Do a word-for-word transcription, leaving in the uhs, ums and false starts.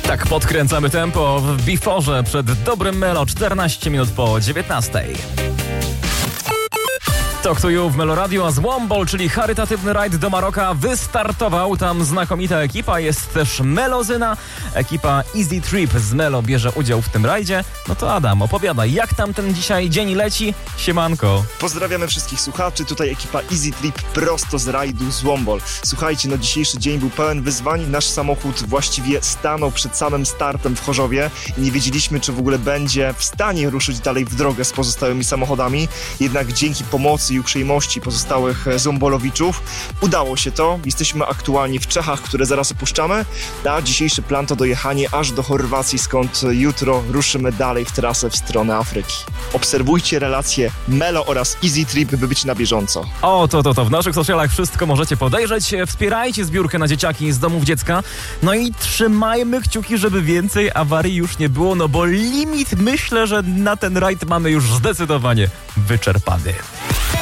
Tak podkręcamy tempo w Biforze przed dobrym Melo, czternaście minut po dziewiętnastej. Talk to You w Melo Radio, a Zwombol, czyli charytatywny rajd do Maroka, wystartował. Tam znakomita ekipa, jest też Melozyna. Ekipa Easy Trip z Melo bierze udział w tym rajdzie. No to Adam, opowiadaj, jak tam ten dzisiaj dzień leci? Siemanko. Pozdrawiamy wszystkich słuchaczy, tutaj ekipa Easy Trip prosto z rajdu Zwombol. Słuchajcie, no dzisiejszy dzień był pełen wyzwań. Nasz samochód właściwie stanął przed samym startem w Chorzowie i nie wiedzieliśmy, czy w ogóle będzie w stanie ruszyć dalej w drogę z pozostałymi samochodami. Jednak dzięki pomocy i uprzejmości pozostałych Zwombolowiczów udało się to. Jesteśmy aktualnie w Czechach, które zaraz opuszczamy, a dzisiejszy plan to dojechanie aż do Chorwacji, skąd jutro ruszymy dalej w trasę w stronę Afryki. Obserwujcie relacje Melo oraz Easy Trip, by być na bieżąco. O, to, to, to. W naszych socialach wszystko możecie podejrzeć. Wspierajcie zbiórkę na dzieciaki z domów dziecka. No i trzymajmy kciuki, żeby więcej awarii już nie było, no bo limit, myślę, że na ten rajd mamy już zdecydowanie wyczerpany.